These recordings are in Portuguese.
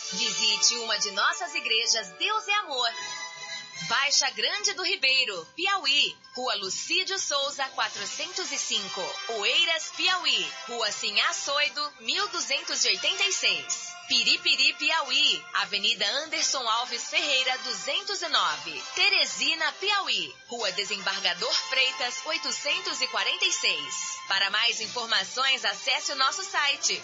Visite uma de nossas igrejas Deus é Amor. Baixa Grande do Ribeiro, Piauí, Rua Lucídio Souza, 405, Oeiras, Piauí, Rua Sinhá Soido, 1286. Piripiri, Piauí, Avenida Anderson Alves Ferreira, 209. Teresina, Piauí, Rua Desembargador Freitas, 846. Para mais informações, acesse o nosso site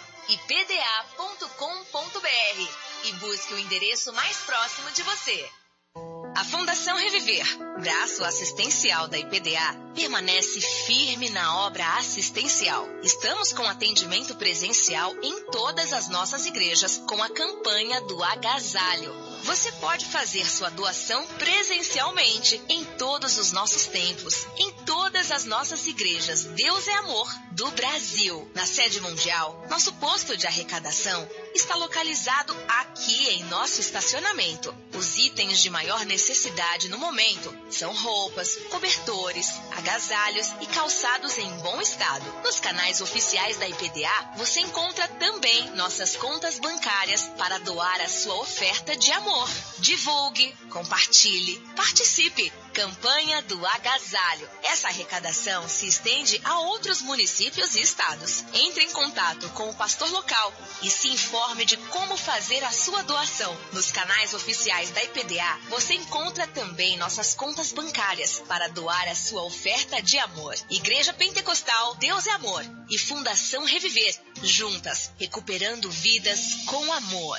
ipda.com.br e busque o endereço mais próximo de você. A Fundação Reviver, braço assistencial da IPDA, permanece firme na obra assistencial. Estamos com atendimento presencial em todas as nossas igrejas com a campanha do agasalho. Você pode fazer sua doação presencialmente em todos os nossos templos, em todas as nossas igrejas Deus é Amor do Brasil. Na sede mundial, nosso posto de arrecadação está localizado aqui em nosso estacionamento. Os itens de maior necessidade no momento são roupas, cobertores, agasalhos e calçados em bom estado. Nos canais oficiais da IPDA, você encontra também nossas contas bancárias para doar a sua oferta de amor. Divulgue, compartilhe, participe. Campanha do Agasalho. Essa arrecadação se estende a outros municípios e estados. Entre em contato com o pastor local e se informe de como fazer a sua doação. Nos canais oficiais da IPDA, você encontra também nossas contas bancárias para doar a sua oferta de amor. Igreja Pentecostal Deus é Amor e Fundação Reviver. Juntas, recuperando vidas com amor.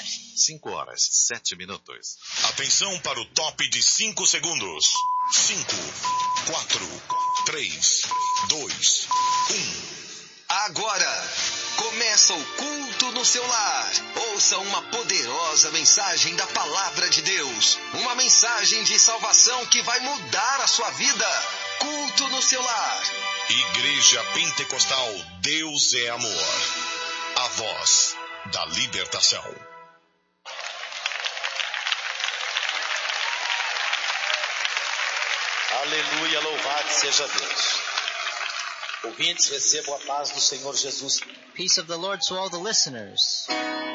5:07. Atenção para o top de 5 segundos. 5, 4, 3, 2, 1. Agora, começa o culto no seu lar. Ouça uma poderosa mensagem da Palavra de Deus. Uma mensagem de salvação que vai mudar a sua vida. Culto no seu lar. Igreja Pentecostal Deus é Amor. A voz da libertação. Aleluia, louvado seja Deus. Ouvintes, recebam a paz do Senhor Jesus. Peace of the Lord to all the listeners.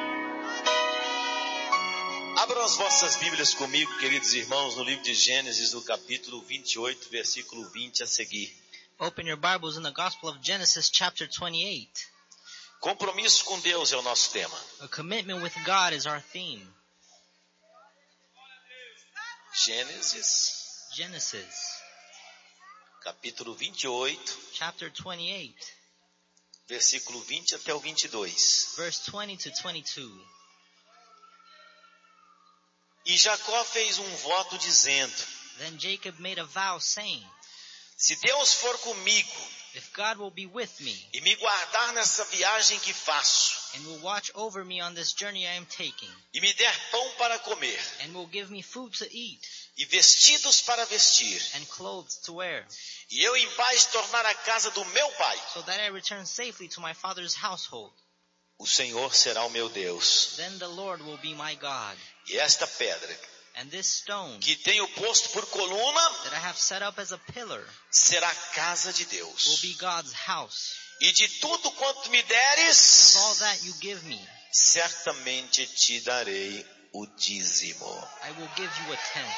Abram as vossas Bíblias comigo, queridos irmãos, no livro de Gênesis, no capítulo 28, versículo 20 a seguir. Open your Bibles in the Gospel of Genesis, chapter 28. Compromisso com Deus é o nosso tema. A commitment with God is our theme. Gênesis, capítulo 28, chapter 28, versículo 20 até o 22. Verse 20 to 22. E Jacó fez um voto dizendo: Then Jacob made a vow saying, se Deus for comigo, if God will be with me, e me guardar nessa viagem que faço, and will watch over me on this journey I am taking, e me der pão para comer, and will give me food to eat, e vestidos para vestir, and clothes to wear, e eu em paz tornar a casa do meu pai, so that I return safely to my father's household, o Senhor será o meu Deus, then the Lord will be my God. E esta pedra, and this stone que tenho posto por coluna, that I have set up as a pillar, será a casa de will Deus. be God's house. E de tudo quanto me deres, Of all that you give me, certamente te darei o dízimo. I will give you a tenth.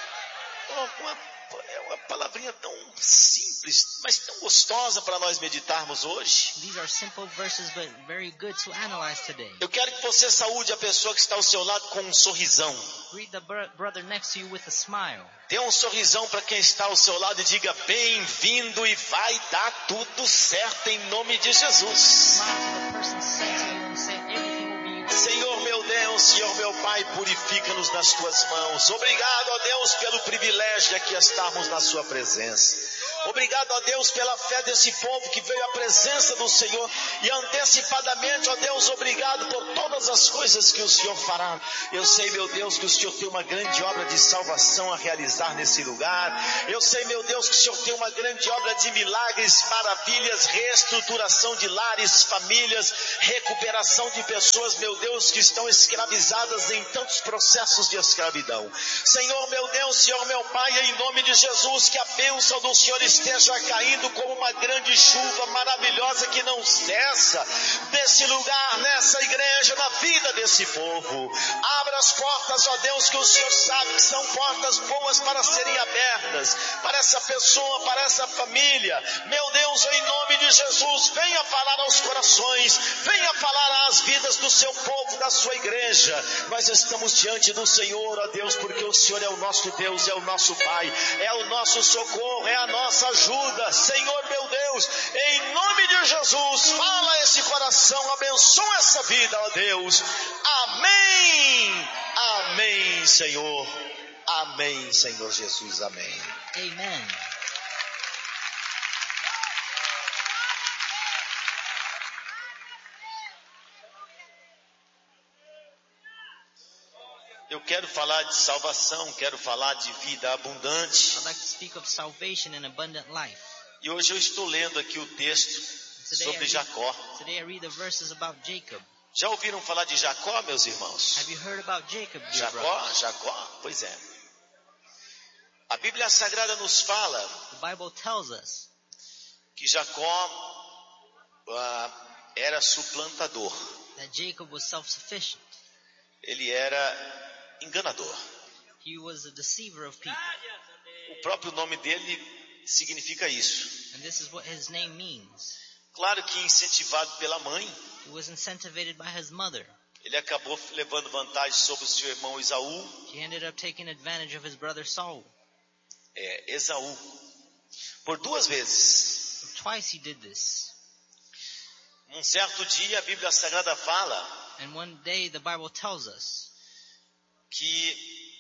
É uma palavrinha tão simples, mas tão gostosa para nós meditarmos hoje. These are simple verses, but very good to analyze today. Eu quero que você saúde a pessoa que está ao seu lado com um sorrisão. Greet the brother next to you with a smile. Dê um sorrisão para quem está ao seu lado e diga: bem-vindo e vai dar tudo certo em nome de Jesus. Smile to the person sitting to you and say everything will be. Senhor meu Deus, Senhor meu Pai, purifica-nos nas tuas mãos. Obrigado, ó Deus, pelo privilégio de aqui estarmos na sua presença. Obrigado, ó Deus, pela fé desse povo que veio à presença do Senhor. E antecipadamente, ó Deus, obrigado por todas as coisas que o Senhor fará. Eu sei, meu Deus, que o Senhor tem uma grande obra de salvação a realizar nesse lugar. Eu sei, meu Deus, que o Senhor tem uma grande obra de milagres, maravilhas, reestruturação de lares, famílias, recuperação de pessoas, meu Deus, que estão escravizadas em tantos processos de escravidão. Senhor, meu Deus, Senhor, meu Pai, em nome de Jesus, que a bênção do Senhor esteja caindo como uma grande chuva maravilhosa que não cessa nesse lugar, nessa igreja, na vida desse povo. Abra as portas, ó Deus, que o Senhor sabe que são portas boas para serem abertas, para essa pessoa, para essa família. Meu Deus, em nome de Jesus, venha falar aos corações, venha falar às vidas do seu povo, da sua igreja. Nós estamos diante do Senhor, ó Deus, porque o Senhor é o nosso Deus, é o nosso Pai, é o nosso socorro, é a nossa ajuda. Senhor meu Deus, em nome de Jesus, fala a esse coração, abençoa essa vida, ó Deus. Amém, amém, Senhor, amém, Senhor Jesus, amém. Amen. Eu quero falar de salvação, quero falar de vida abundante. I'd like to speak of salvation and abundant life. E hoje eu estou lendo aqui o texto sobre Jacó. Today I read the verses about Jacob. Já ouviram falar de Jacó, meus irmãos? Have you heard about Jacob, dear brother? Jacó, pois é. A Bíblia Sagrada nos fala The Bible tells us que Jacó era suplantador. that Jacob was self-sufficient. Ele era enganador. He was a deceiver of people. O próprio nome dele significa isso. And this is what his name means. Claro que incentivado pela mãe, He was incentivated by his mother. ele acabou levando vantagem sobre o seu irmão Esaú. He ended up taking advantage of his brother Saul. Esaú. Por 2 vezes. Twice he did this. Um certo dia a Bíblia Sagrada fala And one day the Bible tells us que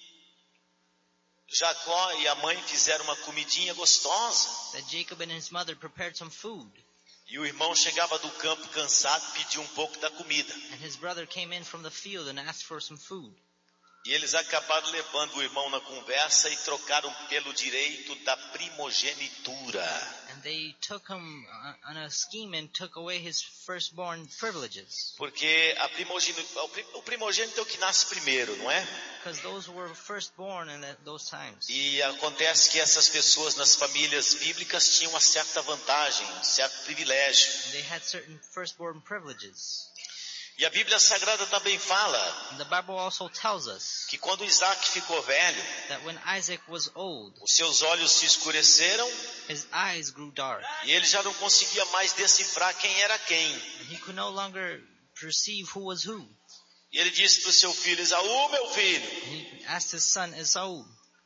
Jacó e a mãe fizeram uma comidinha gostosa. that Jacob and his mother prepared some food. E o irmão chegava do campo cansado e pediu um pouco da comida. And his brother came in from the field and asked for some food. E eles acabaram levando o irmão na conversa e trocaram pelo direito da primogenitura. And they took him on a scheme and took away his firstborn privileges. Porque o primogênito é o que nasce primeiro, não é? Because those who were firstborn in those times. E acontece que essas pessoas nas famílias bíblicas tinham uma certa vantagem, um certo privilégio. And they had certain firstborn privileges. E a Bíblia Sagrada também fala And the Bible also tells us que quando Isaac ficou velho, that when Isaac was old, os seus olhos se escureceram his eyes grew dark. e ele já não conseguia mais decifrar quem era quem. And he could no longer perceive who was who. E ele disse para o seu filho Esaú, meu filho, And he asked his son Esau,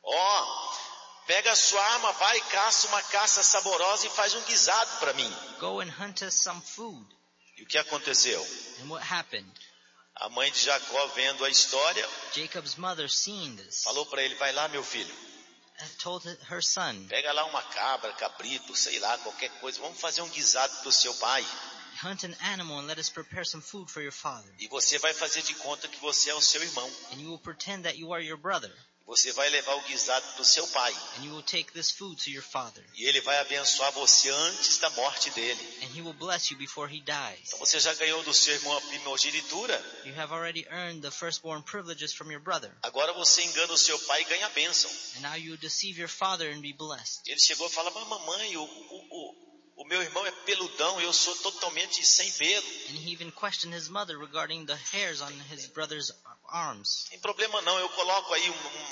pega a sua arma, vai e caça uma caça saborosa e faz um guisado para mim. go and hunt us some food. E o que aconteceu? And what happened? A mãe de Jacó, vendo a história, Jacob's mother, seeing this, falou para ele, vai lá, meu filho, told her son, pega lá uma cabra, cabrito, sei lá, qualquer coisa, vamos fazer um guisado para o seu pai. hunt an animal and let us prepare some food for your father. E você vai fazer de conta que você é o seu irmão. And you will pretend that you are your brother. Você vai levar o guisado para o seu pai. And you will take this food to your father. E ele vai abençoar você antes da morte dele. And he will bless you before he dies. Então você já ganhou do seu irmão a primogenitura. You have already earned the firstborn privileges from your brother. Agora você engana o seu pai e ganha a bênção. And now you deceive your father and be blessed. Ele chegou e falou, mas mamãe, o meu irmão é peludão, eu sou totalmente sem pelo. And he even questioned his mother regarding the hairs on his brother's arms. Tem problema não, eu coloco aí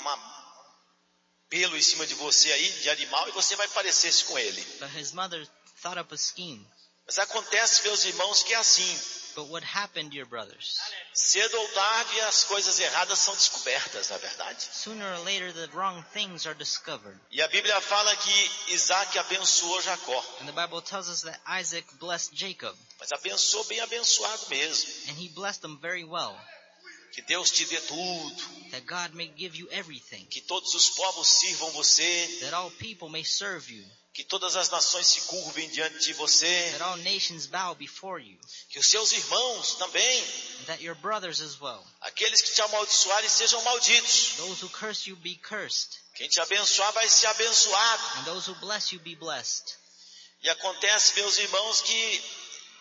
pelo em cima de você aí, de animal, e você vai parecer-se com ele. But his mother thought up a scheme. Mas acontece, meus irmãos, que é assim. But what happened, dear brothers? Cedo ou tarde as coisas erradas são descobertas, na verdade. Sooner or later the wrong things are discovered. E a Bíblia fala que Isaac abençoou Jacó. And the Bible tells us that Isaac blessed Jacob. Mas abençoou bem abençoado mesmo. And he blessed them very well. Que Deus te dê tudo. That God may give you everything. Que todos os povos sirvam você. That all people may serve you. Que todas as nações se curvem diante de você. That all nations bow before you. Que os seus irmãos também. And that your brothers as well. Aqueles que te amaldiçoarem sejam malditos. Those who curse you be cursed. Quem te abençoar vai ser abençoado. And those who bless you be blessed. E acontece, meus irmãos, que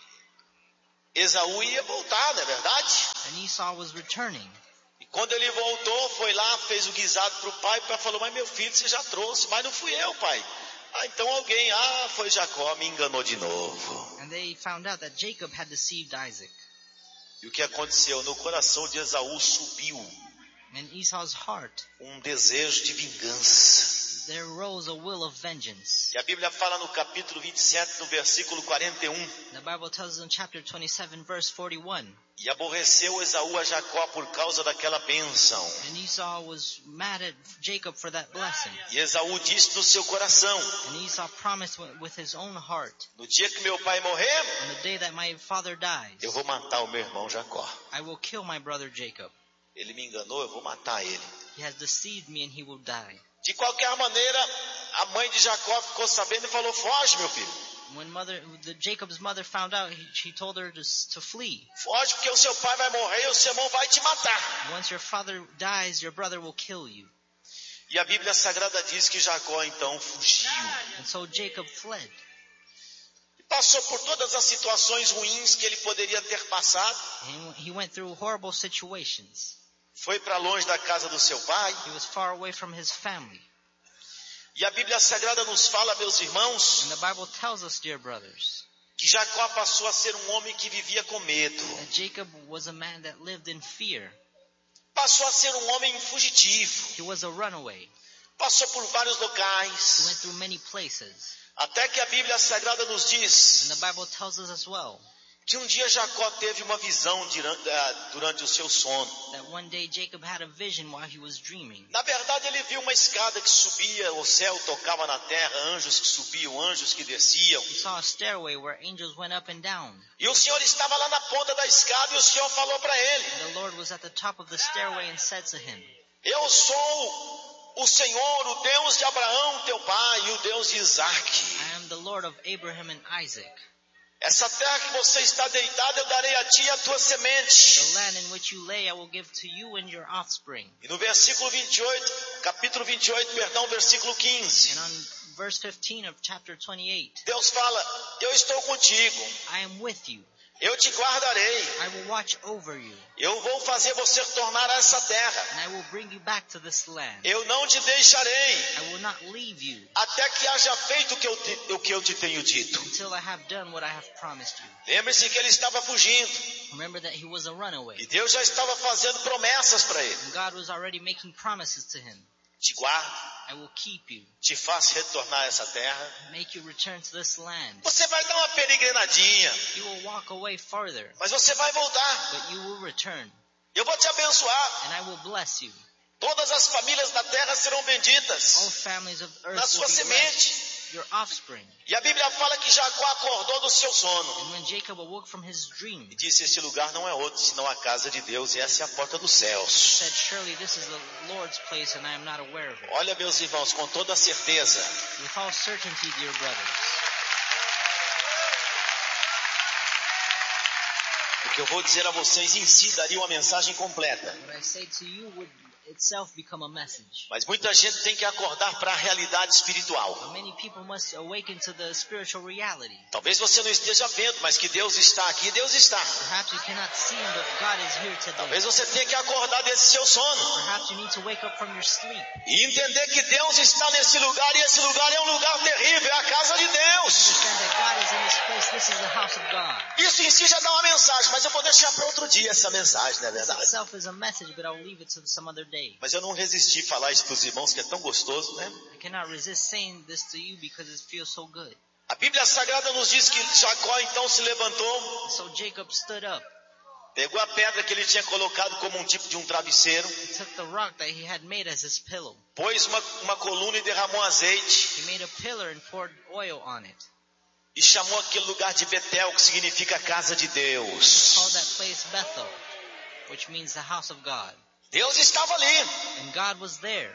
Esaú ia voltar, não é verdade? And Esau was returning. E quando ele voltou, foi lá, fez o guisado para o pai falou, mas meu filho, você já trouxe. Mas não fui eu, pai. Então alguém, foi Jacó, me enganou de novo. And they found out that Jacob had deceived Isaac. E o que aconteceu? No coração de Esaú subiu In Esau's heart, desejo de vingança. there rose a will of vengeance. E a Bíblia fala no capítulo 27, no versículo 41. The Bible tells us in chapter 27, verse 41. E aborreceu Esaú a Jacó por causa daquela bênção. And Esau was mad at Jacob for that blessing. E Esaú disse no seu coração: And Esau promised with his own heart, no dia que meu pai morrer, on the day that my father dies, eu vou matar o meu irmão Jacó. I will kill my brother Jacob. Ele me enganou, eu vou matar ele. He has deceived me and he will die. De qualquer maneira, a mãe de Jacó ficou sabendo e falou: foge, meu filho. When Jacob's mother found out, she told her to flee. Foge porque o seu pai vai morrer e o seu irmão vai te matar. Once your father dies, your brother will kill you. E a Bíblia Sagrada diz que Jacó então fugiu. And so Jacob fled. Passou por todas as situações ruins que ele poderia ter passado. And he went through horrible situations. Foi para longe da casa do seu pai. He was far away from his family. E a Bíblia Sagrada nos fala, meus irmãos, And the Bible tells us, dear brothers, que Jacó passou a ser um homem que vivia com medo. that Jacob was a man that lived in fear. Passou a ser um homem fugitivo. He was a runaway. Passou por vários He locais. went through many places. Até que a Bíblia Sagrada nos diz And the Bible tells us as well que um dia Jacó teve uma visão durante o seu sono. that one day Jacob had a vision while he was dreaming. Na verdade, ele viu uma escada que subia, o céu tocava na terra, anjos que subiam, anjos que desciam. He saw a stairway where angels went up and down. E o Senhor estava lá na ponta da escada e o Senhor falou para ele: And the Lord was at the top of the stairway and said to him, eu sou o Senhor, o Deus de Abraão, teu pai, e o Deus de Isaac. I am the Lord of Abraham and Isaac. Essa terra que você está deitado, eu darei a ti e a tua semente. The land in which you lay I will give to you and your offspring. E no versículo 28, capítulo 28, perdão, versículo 15. And on verse 15 of chapter 28, Deus fala: eu estou contigo, I am with you. eu te guardarei, I will watch over you. eu vou fazer você tornar a essa terra, And I will bring you back to this land. eu não te deixarei, I will not leave you até que haja feito o que eu te tenho dito. until I have done what I have promised you. Lembre-se que ele estava fugindo, Remember that he was a runaway. e Deus já estava fazendo promessas para ele. And God was already making promises to him. Te guardo, I will keep you, te faço retornar a essa terra. make you return to this land. Você vai dar uma peregrinadinha, You will walk away farther, mas você vai voltar. but you will return. Eu vou te abençoar. And I will bless you. Todas as famílias da terra serão All benditas families of na earth sua will be blessed. semente. Your offspring. E a Bíblia fala que Jacó acordou do seu sono And when Jacob awoke from his dream, e disse: esse lugar não é outro senão a casa de Deus, e essa é a porta dos céus. said, surely this is the Lord's place and I am not aware of it. Olha, meus irmãos, com toda a certeza, With all certainty, dear brothers, o que eu vou dizer a vocês em si daria uma mensagem completa. what I say to you would itself become a message. Mas muita gente tem que acordar para a realidade espiritual. But many people must awaken to the spiritual reality. Talvez você não esteja vendo, mas que Deus está aqui, Deus está. Perhaps you cannot see him, but God is here today. Talvez você tenha que acordar desse seu sono Perhaps you need to wake up from your sleep. e entender que Deus está nesse lugar, e esse lugar é um lugar terrível, é a casa de Deus. Understand that God is in this place. This is the house of God. Isso em si já dá uma mensagem, mas eu vou deixar para outro dia essa mensagem, não é This verdade? itself is a message, but I'll leave it to some other day. Mas eu não resisti a falar isso para os irmãos, que é tão gostoso, né? I cannot resist saying this to you because it feels so good. A Bíblia Sagrada nos diz que Jacó então se levantou, And so Jacob stood up. pegou a pedra que ele tinha colocado como um tipo de um travesseiro, He took the rock that he had made as his pillow. pôs uma coluna e derramou azeite, He made a pillar and poured oil on it. e chamou aquele lugar de Betel, que significa casa de Deus. Called that place Bethel, which means the house of God. Deus estava ali. And God was there.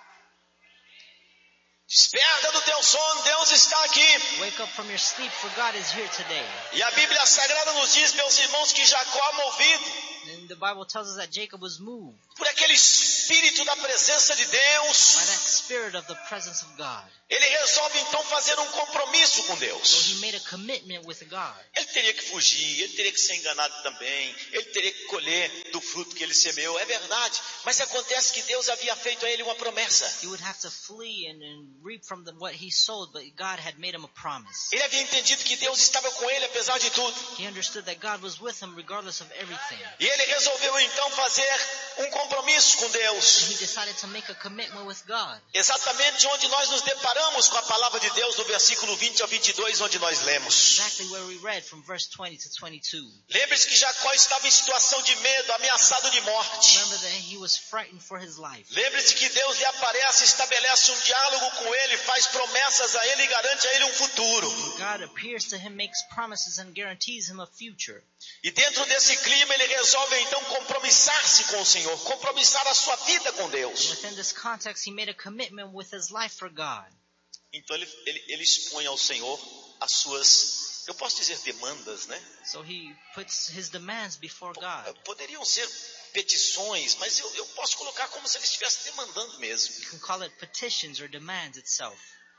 Desperta do teu sono, Deus está aqui. Wake up from your sleep, for God is here today. E a Bíblia Sagrada nos diz, meus irmãos, que Jacó, movido And the Bible tells us that Jacob was moved por aquele espírito da presença de Deus. by that spirit of the presence of God. Ele resolve então fazer um compromisso com So Deus. he made a commitment with God. Ele teria que fugir, ele teria que ser enganado também, ele teria que colher do fruto que ele semeou, é verdade. Mas acontece que Deus havia feito a ele uma promessa. He would have to flee and reap from what he sowed, but God had made him a promise. Ele havia entendido que Deus estava com ele apesar de tudo. He understood that God was with him regardless of everything. E ele resolveu então fazer um compromisso com And Deus. he decided to make a commitment with God. Exatamente onde nós nos deparamos com a palavra de Deus, do versículo 20 ao 22, onde nós lemos. Exactly where we read from verse 20 to 22. Lembre-se que Jacó estava em situação de medo, ameaçado de morte. Remember that he was frightened for his life. Lembre-se que Deus lhe aparece, estabelece um diálogo com ele, faz promessas a ele e garante a ele um futuro. God appears to him, makes promises and guarantees him a future. E dentro desse clima ele resolve então compromissar-se com o Senhor, compromissar a sua vida com Deus. Within this context, he made a commitment with his life for God. Então ele expõe ao Senhor as suas, eu posso dizer demandas, né? So he puts his demands before God. Poderiam ser petições, mas eu posso colocar como se ele estivesse demandando mesmo. You can call it petitions or demands itself.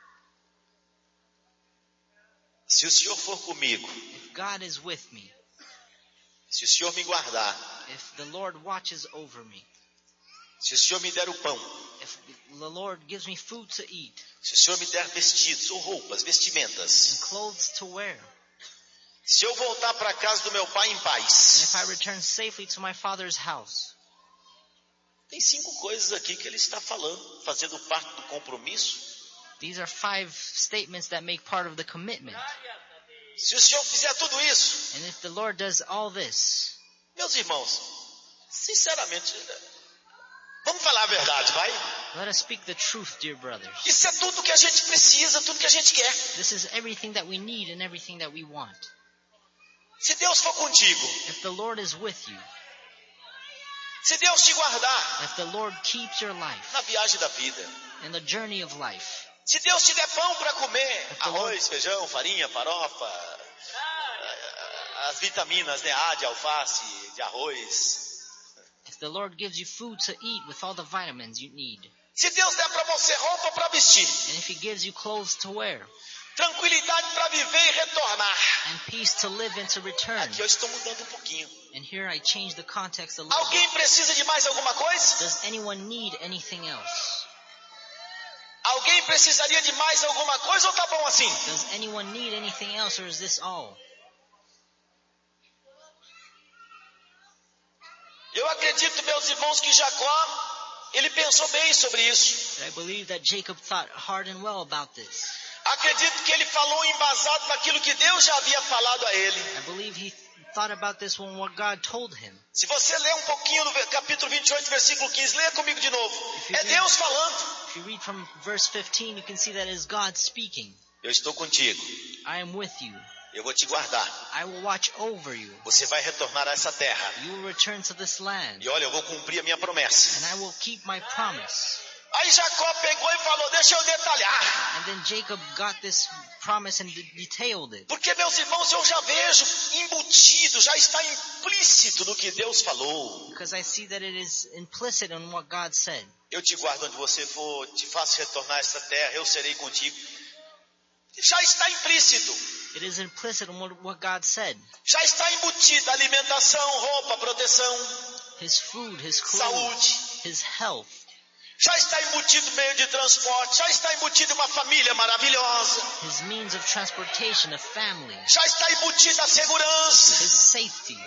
Se o Senhor for comigo, If God is with me, se o Senhor me guardar, if the Lord watches over me, se o Senhor me der o pão, if the Lord gives me food to eat se o Senhor me der vestidos ou roupas, vestimentas, and clothes to wear, se eu voltar para a casa do meu pai em and paz. if I return safely to my Father's house, Tem 5 coisas aqui que ele está falando, fazendo parte do compromisso. these are 5 statements that make part of the commitment. Se o Senhor fizer tudo isso, And if the Lord does all this, meus irmãos, sinceramente, vamos falar a verdade, vai? let us speak the truth, dear brothers. Isso é tudo que a gente precisa, tudo que a gente quer. This is everything that we need and everything that we want. Se Deus for contigo, If the Lord is with you, se Deus te guardar if the Lord keeps your life na viagem da vida, in the journey of life, se Deus te der pão para comer, arroz, feijão, farinha, farofa, as vitaminas, né, A de alface, de arroz. if the Lord gives you food to eat with all the vitamins you need, Se Deus der para você roupa para vestir, and if He gives you clothes to wear, tranquilidade para viver e retornar. and peace to live and to return, Aqui eu estou mudando um pouquinho. and here I change the context a little bit. Alguém precisa de mais alguma coisa? Does anyone need anything else? Alguém precisaria de mais alguma coisa ou tá bom assim? Does anyone need anything else, or is this all? Eu acredito, meus irmãos, que Jacó, ele pensou bem sobre isso. I believe that Jacob thought hard and well about this. Acredito que ele falou embasado naquilo que Deus já havia falado a ele. I believe he thought about this when what God told him. Se você ler um pouquinho no capítulo 28, versículo 15, leia comigo de novo. É Deus falando. If you read from verse 15, you can see that it is God speaking. Eu estou contigo. I am with you. Eu vou te guardar. I will watch over you. Você vai retornar a essa terra. You will return to this land, E olha, eu vou cumprir a minha promessa. and I will keep my promise. Aí Jacó pegou e falou, deixa eu detalhar. And then Jacob got this promise and detailed it. Porque, meus irmãos, eu já vejo embutido, já está implícito no que Deus falou. Because I see that it is implicit in what God said. Eu te guardo onde você for, te faço retornar a essa terra, eu serei contigo. Já está implícito. It is implicit in what God said. Já está embutido alimentação, roupa, proteção, His food, His clothes, saúde. His health. Já está embutido meio de transporte, já está embutido uma família maravilhosa. His means of transportation, a family, Já está embutida a segurança. His safety.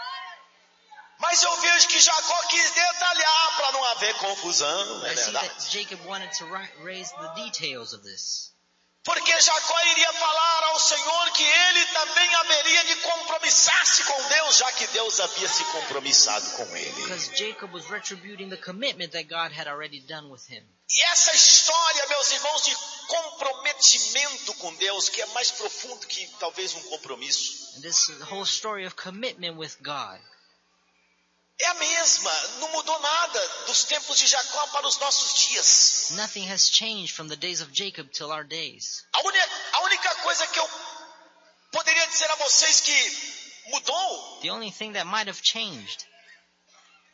Mas eu vejo que Jacó quis detalhar para não haver confusão, não é I see verdade? that Jacob wanted to raise the details of this. Porque Jacó iria falar ao Senhor que ele também haveria de compromissar-se com Deus, já que Deus havia se compromissado com ele. Because Jacob was retributing the commitment that God had already done with him. E essa história, meus irmãos, de comprometimento com Deus, que é mais profundo que talvez um compromisso, And this whole story of commitment with God é a mesma, não mudou nada dos tempos de Jacó para os nossos dias. Nothing has changed from the days of Jacob till our days. A única coisa que eu poderia dizer a vocês que mudou The only thing that might have changed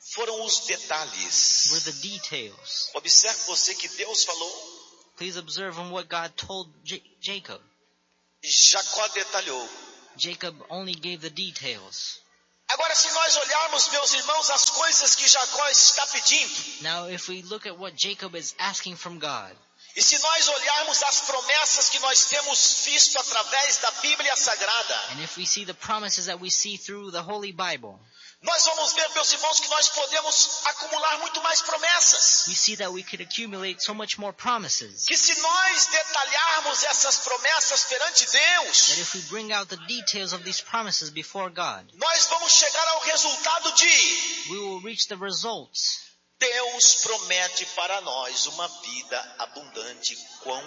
foram os detalhes. were the details. Observe você que Deus falou, Please observe on what God told Jacob. Jacó detalhou. Jacob only gave the details. Agora, se nós olharmos, meus irmãos, as coisas que Jacó está pedindo, Now, if we look at what Jacob is asking from God, e se nós olharmos as promessas que nós temos visto através da Bíblia Sagrada, and if we see the promises that we see through the Holy Bible, nós vamos ver, meus irmãos, que nós podemos acumular muito mais promessas. we see that we could accumulate so much more promises. Que se nós detalharmos essas promessas perante That Deus, if we bring out the details of these promises before God, nós vamos chegar ao resultado de we will reach the results. Deus promete para nós uma vida abundante com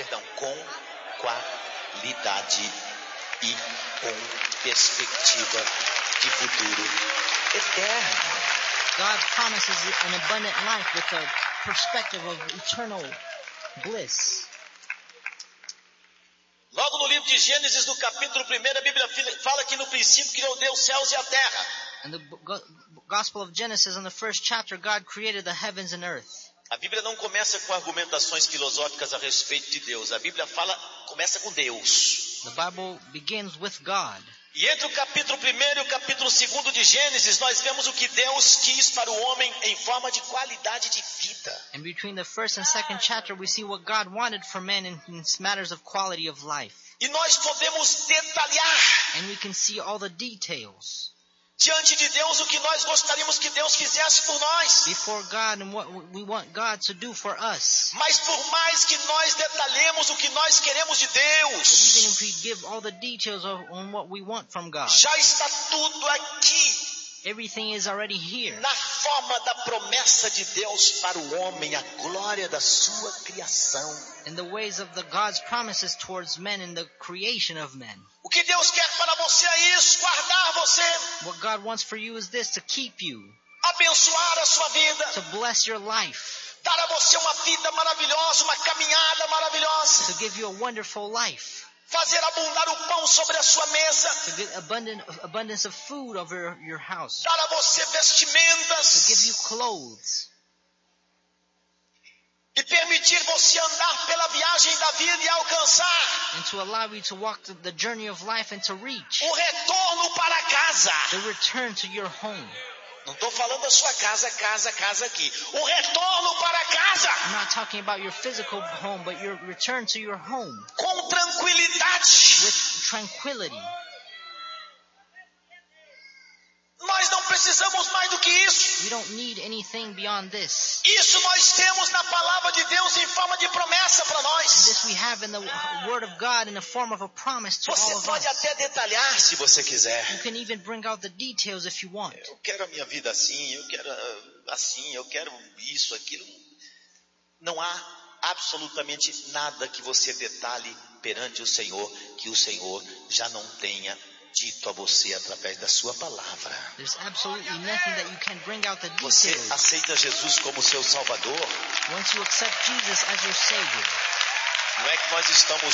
qualidade e com perspectiva de futuro eterno. God promises an abundant life with a perspective of eternal bliss. Logo no livro de Gênesis, no capítulo 1, a Bíblia fala que no princípio criou Deus os céus e a terra. In the Gospel of Genesis, in the first chapter, God created the heavens and earth. A Bíblia não começa com argumentações filosóficas a respeito de Deus. A Bíblia começa com Deus. The Bible begins with God. E entre o capítulo 1 e o capítulo 2 de Gênesis, nós vemos o que Deus quis para o homem em forma de qualidade de vida. And between the first and second chapter, we see what God wanted for man in matters of quality of life. E nós podemos detalhar And we can see all the details diante de Deus o que nós gostaríamos que Deus fizesse por nós. before God and what we want God to do for us. Mas por mais que nós detalhemos o que nós queremos de But even Deus, if we give all the details on what we want from God, já está tudo aqui everything is already here. na forma da promessa de Deus para o homem, a glória da sua criação. In the ways of God's promises towards men in the creation of men. O que Deus quer para você é isso, guardar você, What God wants for you is this, to keep you, abençoar a sua vida, to bless your life, dar a você uma vida maravilhosa, uma caminhada maravilhosa, to give you a wonderful life, fazer abundar o pão sobre a sua mesa, to get abundance of food over your house, dar a você to give you vestimentas clothes, e permitir você andar pela viagem da vida e alcançar and to allow you to walk the journey of life and to reach o retorno para casa. the return to your home. Não estou falando da sua casa aqui. O retorno para casa I'm not talking about your physical home, but your return to your home com tranquilidade. with tranquility. Nós não precisamos mais do que isso. We don't need anything beyond this. Isso nós temos na palavra de Deus em forma de promessa para nós. This we have in the Word of God in the form of a promise to Você all of pode us. até detalhar se você quiser. You can even bring out the details if you want. Eu quero a minha vida assim, eu quero assim, eu quero isso, aquilo. Não há absolutamente nada que você detalhe perante o Senhor que o Senhor já não tenha dito a você através da sua palavra. There's absolutely nothing that you can bring out the Você details. aceita Jesus como seu Salvador? Once you accept Jesus as your Savior, Não é que nós estamos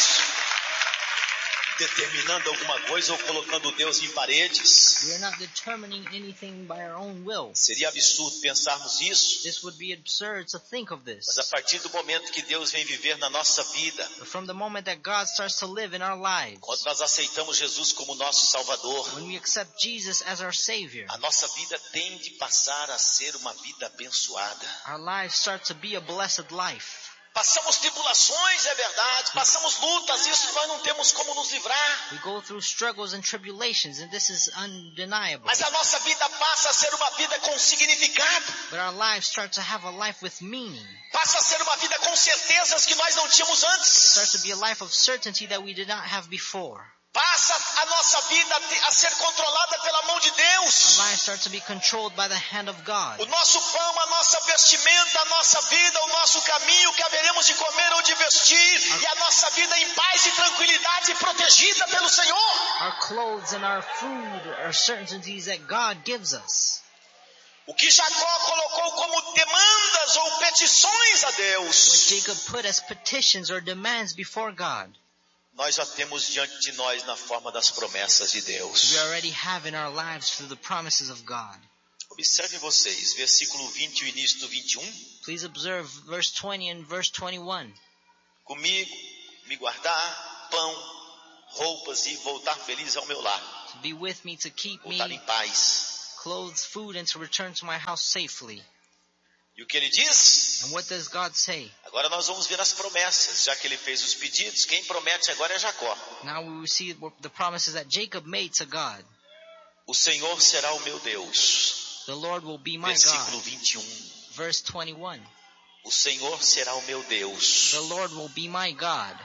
determinando alguma coisa ou colocando Deus em paredes. we are not determining anything by our own will. Seria absurdo pensarmos isso. This would be absurd to think of this. Mas a partir do momento que Deus vem viver na nossa vida, But from the moment that God starts to live in our lives, quando nós aceitamos Jesus como nosso Salvador, when we accept Jesus as our Savior, a nossa vida tem de passar a ser uma vida abençoada. our lives start to be a blessed life. Passamos tribulações, é verdade, passamos lutas, isso nós não temos como nos livrar. We go through struggles and tribulations, and this is undeniable. Mas a nossa vida passa a ser uma vida com significado. But our lives start to have a life with meaning. Passa a ser uma vida com certezas que nós não tínhamos It antes. starts to be a life of certainty that we did not have before. Passa a nossa vida a ser controlada pela mão de Our Deus. lives start to be controlled by the hand of God. O nosso pão, a nossa vestimenta, a nossa vida, o nosso caminho que haveremos de comer ou de vestir. E a nossa vida em paz e tranquilidade protegida pelo Senhor. Our clothes and our food are certainties that God gives us. O que Jacó colocou como demandas ou petições a What Deus, Jacob put as petitions or demands before God, nós já temos diante de nós na forma das promessas de Deus. we already have in our lives through the promises of God. Observem vocês, versículo 20 e o início do 21. Please observe verse 20 and verse 21. Comigo, me guardar, pão, roupas e voltar feliz ao meu lar. To be with me, to keep Voltar me, em paz. clothes, food, and to return to my house safely. E o que ele diz? And what does God say? Agora nós vamos ver as promessas, já que ele fez os pedidos. Quem promete agora é Jacó. Now we will see the promises that Jacob made to God. O Senhor será o meu Deus. The Lord will be my Versículo God. 21. Verse 21. O Senhor será o meu Deus. The Lord will be my God.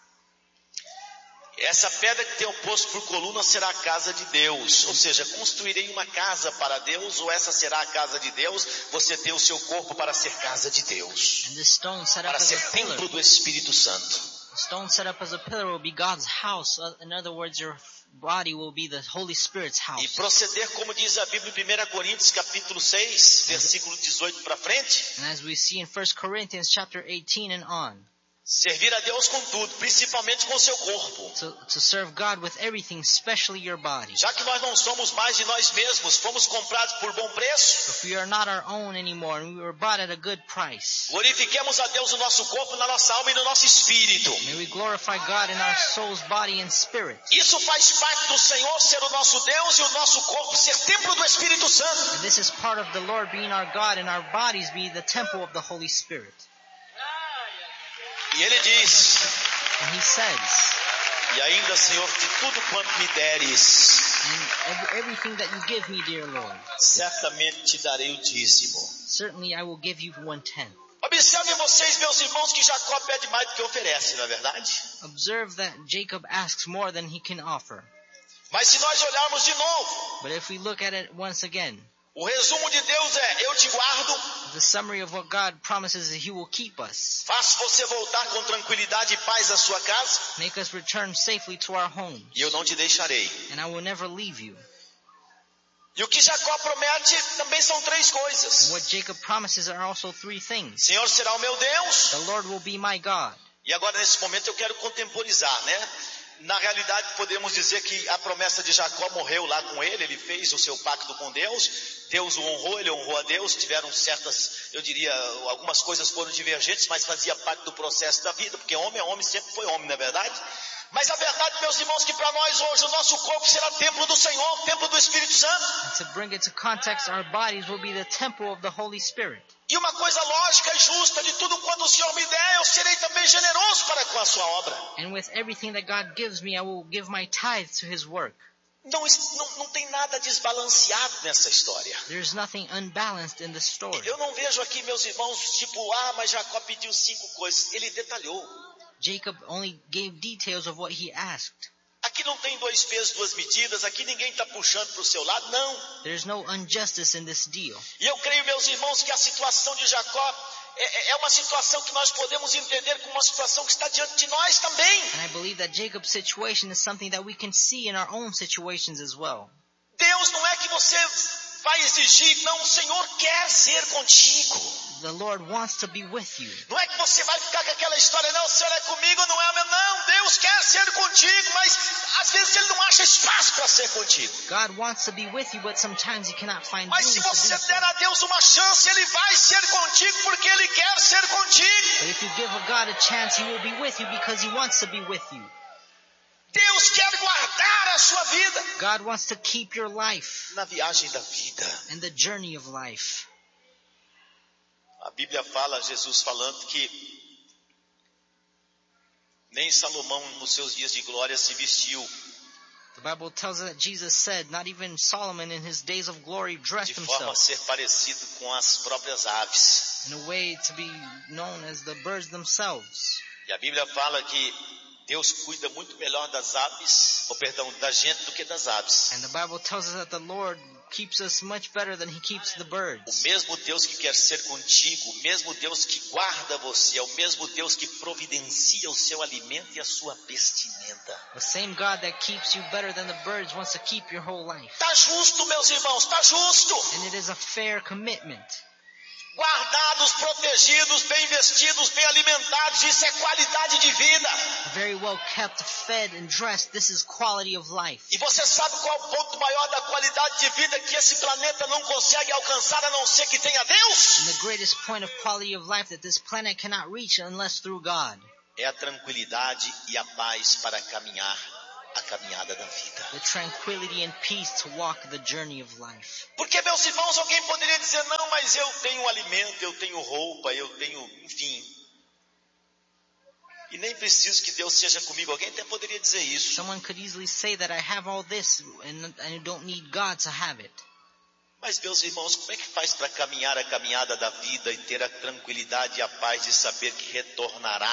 Essa pedra que tem um posto por coluna será a casa de Deus. Ou seja, construirei uma casa para Deus, ou essa será a casa de Deus. Você tem o seu corpo para ser casa de Deus. And this stone set up Para as ser a pillar. templo do Espírito Santo. The stone set up as a pillar will be God's house. In other words, your body will be the Holy Spirit's E house. proceder como diz a Bíblia em 1 Coríntios capítulo 6, versículo 18 para frente. And as we see in 1 Corinthians chapter 18 and on, Servir a Deus com tudo, principalmente com o seu corpo. to serve God with everything, especially your body. Já que nós não somos mais de nós mesmos, fomos comprados por bom preço, If we are not our own anymore and we were bought at a good price, glorifiquemos a Deus no nosso corpo, na nossa alma e no nosso espírito. may we glorify God in our souls, body, and spirit. Isso faz parte do Senhor ser o nosso Deus e o nosso corpo ser templo do Espírito Santo. And this is part of the Lord being our God and our bodies be the temple of the Holy Spirit. E ele diz, And he says, e ainda, Senhor, de tudo quanto me deres, and everything that you give me, dear Lord, certamente te darei o dízimo. certainly I will give you 1/10. Observem vocês, meus irmãos, que Jacó pede mais do que oferece, não é verdade? Observe that Jacob asks more than he can offer. Mas se nós olharmos de novo, But if we look at it once again, o resumo de Deus é, eu te guardo, the summary of what God promises is he will keep us, faço você voltar com tranquilidade e paz à sua casa, make us return safely to our home, e eu não te deixarei. and I will never leave you. E o que Jacó promete também são três coisas. And what Jacob promises are also three things. Senhor será o meu Deus. The Lord will be my God. E agora nesse momento eu quero contemporizar, né? Na realidade podemos dizer que a promessa de Jacó morreu lá com ele, ele fez o seu pacto com Deus, Deus o honrou, ele honrou a Deus, tiveram certas, eu diria, algumas coisas foram divergentes, mas fazia parte do processo da vida, porque homem é homem, sempre foi homem, não é verdade? Mas a verdade, meus irmãos, que para nós hoje o nosso corpo será templo do Senhor, templo do Espírito Santo. And to bring it to context, our bodies will be the temple of the Holy Spirit. E uma coisa lógica e justa, de tudo quanto o Senhor me der, eu serei também generoso para com a sua obra. And with everything that God gives me, I will give my tithe to his work. Não tem nada desbalanceado nessa história. There's nothing unbalanced in the story. Eu não vejo aqui, meus irmãos, tipo, mas Jacó pediu 5 coisas. Ele detalhou. Jacob only gave details of what he asked. Aqui não tem 2 pesos, 2 medidas. Aqui ninguém está puxando para o seu lado, não. There's no injustice in this deal. E eu creio, meus irmãos, que a situação de Jacó é uma situação que nós podemos entender como uma situação que está diante de nós também. And I believe that Jacob's situation is something that we can see in our own situations as well. Deus não é que você vai exigir, não, o Senhor quer ser contigo. The Lord wants to be with you. Não é que você vai ficar com aquela história, não, o Senhor é comigo, não é meu, não, Deus quer ser contigo, mas às vezes Ele não acha espaço para ser contigo. God wants to be with you, but sometimes he cannot find Mas room se to do você so. der a Deus uma chance, Ele vai ser contigo porque Ele quer ser contigo. But if you give God a chance, he will be with you because he wants to be with you. Deus quer guardar a sua vida God wants to keep your life na viagem da vida. and the journey of life. A Bíblia fala, Jesus falando que nem Salomão nos seus dias de glória se vestiu The Bible tells us that Jesus said, not even Solomon in his days of glory dressed de forma a himself ser parecido com as próprias aves. in a way to be known as the birds themselves. E a Bíblia fala que Deus cuida muito melhor das aves, da gente do que das aves. And the Bible tells us that the Lord keeps us much better than he keeps the O birds. mesmo Deus que quer ser contigo, o mesmo Deus que guarda você, é o mesmo Deus que providencia o seu alimento e a sua vestimenta. The same God that keeps you better than the birds wants to keep your whole life. Tá justo, meus irmãos, tá justo. And it is a fair commitment. guardados, protegidos, bem vestidos, bem alimentados. Isso é qualidade de vida. Very well kept, fed, and dressed. This is quality of life. E você sabe qual é o ponto maior da qualidade de vida que esse planeta não consegue alcançar a não ser que tenha Deus? And the greatest point of quality of life that this planet cannot reach unless through God. É a tranquilidade e a paz para caminhar a caminhada da vida. The tranquility and peace to walk the journey of life. Porque, meus irmãos, alguém poderia dizer, não, mas eu tenho alimento, eu tenho roupa, eu tenho, enfim. E nem preciso que Deus seja comigo. Alguém até poderia dizer isso. Someone could easily say that I have all this and I don't need God to have it. Mas, meus irmãos, como é que faz para caminhar a caminhada da vida e ter a tranquilidade e a paz de saber que retornará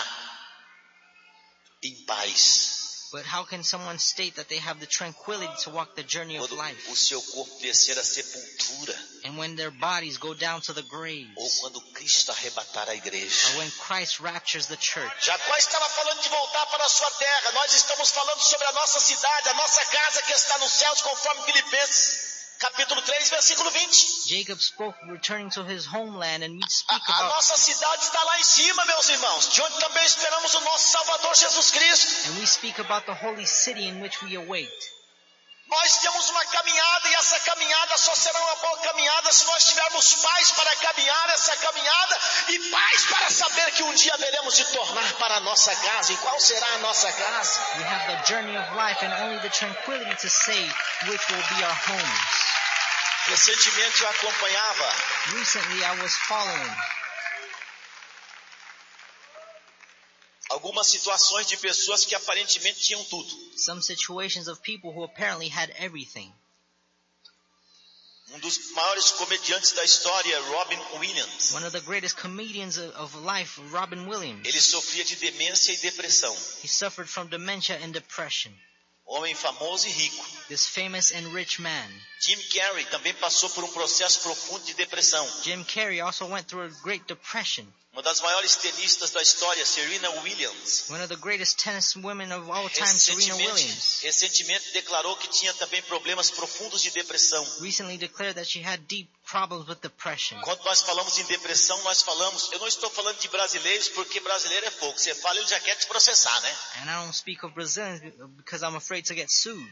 em paz? But how can someone state that they have the tranquility to walk the journey of Quando life? o seu corpo descer à sepultura, And when their bodies go down to the graves, ou quando Cristo arrebatar a igreja. or when Christ raptures the church. Jacó estava falando de voltar para a sua terra. Nós estamos falando sobre a nossa cidade, a nossa casa que está nos céus, conforme Filipenses capítulo 3, versículo 20. Jacob spoke returning to his homeland, and we speak A about, nossa cidade está lá em cima, meus irmãos, de onde também esperamos o nosso Salvador Jesus Cristo. and we speak about the holy city in which we await. Nós temos uma caminhada, e essa caminhada só será uma boa caminhada se nós tivermos paz para caminhar essa caminhada e paz para saber que um dia veremos de tornar para a nossa casa. E qual será a nossa casa? We have the journey of life and only the tranquility to say which will be our homes. Recentemente eu acompanhava Recently I was following algumas situações de pessoas que aparentemente tinham tudo. some situations of people who apparently had everything. Um dos maiores comediantes da história, Robin Williams, One of the greatest comedians of life, Robin Williams. ele sofria de demência e depressão. He suffered from dementia and depression. Homem famoso e rico. This famous and rich man. Jim Carrey também passou por um processo profundo de depressão. Jim Carrey also went through a great depression. Uma das maiores tenistas da história, Serena Williams, One of the greatest tennis women of all time, Serena Williams, recentemente declarou que tinha também problemas profundos de depressão. recently declared that she had deep problems with depression. Quando nós falamos em depressão, nós falamos, eu não estou falando de brasileiros, porque brasileiro é fogo. Você fala, ele já quer te processar, né? And I don't speak of Brazilians because I'm afraid to get sued.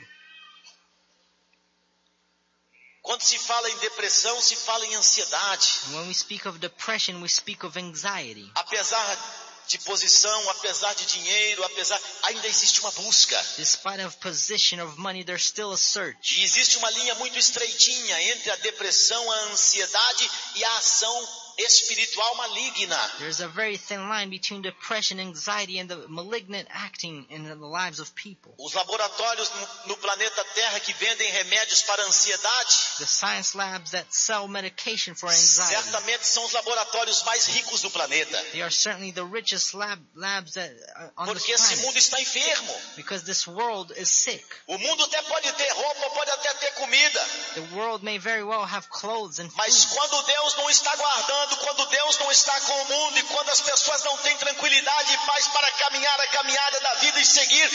Quando se fala em depressão, se fala em ansiedade. And when we speak of depression, we speak of anxiety. Apesar de posição, apesar de dinheiro, ainda existe uma busca. Despite of position of money, there's still a search. E existe uma linha muito estreitinha entre a depressão, a ansiedade e a ação espiritual maligna. There's a very thin line between depression, anxiety, and the malignant acting in the lives of people. Os laboratórios no planeta Terra que vendem remédios para a ansiedade, The science labs that sell medication for anxiety, certamente são os laboratórios mais ricos do planeta. they are certainly the richest labs that on Porque this esse mundo planet, está enfermo. because this world is sick. O mundo até pode ter roupa, pode até ter comida. The world may very well have clothes and Mas food, quando Deus não está guardando, quando Deus não está com o mundo e quando as pessoas não têm tranquilidade e paz para caminhar a caminhada da vida e seguir